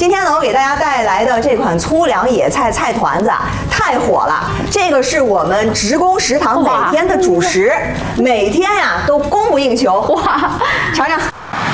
今天呢，我给大家带来的这款粗粮野菜菜团子太火了，这个是我们职工食堂每天的主食，每天呀都供不应求。哇，尝尝。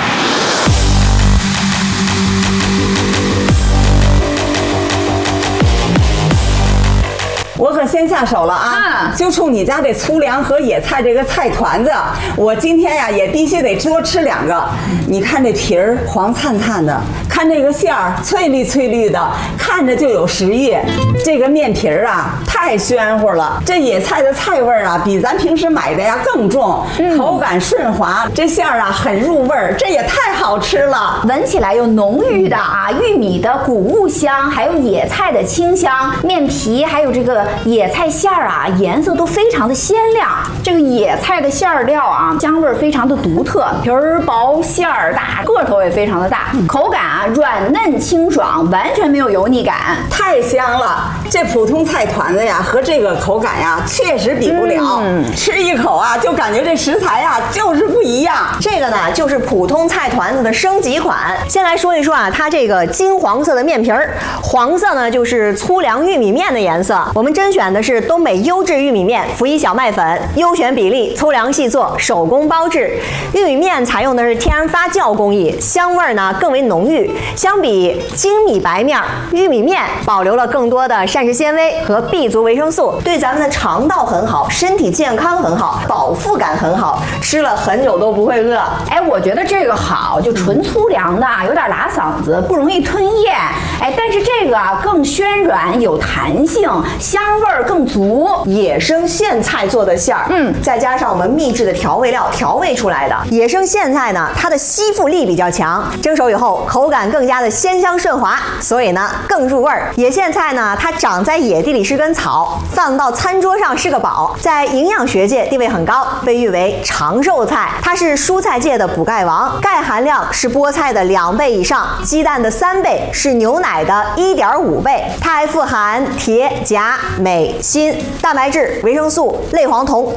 我可先下手了啊！就冲你家这粗粮和野菜这个菜团子，我今天呀也必须得多吃2个。你看这皮儿黄灿灿的，看这个馅儿翠绿翠绿的，看着就有食欲。这个面皮儿啊太暄乎了，这野菜的菜味儿啊比咱平时买的呀更重，口感顺滑，这馅儿啊很入味儿，这也太好吃了。 闻起来有浓郁的玉米的谷物香，还有野菜的清香，面皮还有这个野菜馅儿啊，颜色都非常的鲜亮。这个野菜的馅儿料啊，香味非常的独特，皮儿薄馅儿大，个头也非常的大，口感软嫩清爽，完全没有油腻感， 太香了。这普通菜团子呀和这个口感呀确实比不了，吃一口啊就感觉这食材呀就是不一样。 这个呢就是普通菜团子的升级款。先来说一说它这个金黄色的面皮儿，黄色呢就是粗粮玉米面的颜色。我们甄选的是东北优质玉米面，辅以小麦粉，优选比例，粗粮细做，手工包制。玉米面采用的是天然发酵工艺，香味呢更为浓郁。相比精米白面，玉米面保留了更多的膳食纤维和 B 族维生素，对咱们的肠道很好，身体健康很好，饱腹感很好，吃了很久都不会饿。 哎，我觉得这个好，就纯粗粮的，有点拉嗓子，不容易吞咽。哎，但是这个更暄软，有弹性，香味儿更足。 野生苋菜做的馅儿，再加上我们秘制的调味料调味出来的。野生苋菜呢，它的吸附力比较强，蒸熟以后口感更加的鲜香顺滑，所以呢更入味儿。野苋菜呢，它长在野地里是根草，放到餐桌上是个宝，在营养学界地位很高，被誉为长寿菜。它是蔬菜界的补钙王，钙含量是菠菜的2倍以上，鸡蛋的3倍，是牛奶的1.5倍。它还富含铁、钾、镁、锌、蛋白质、维生素、类黄酮、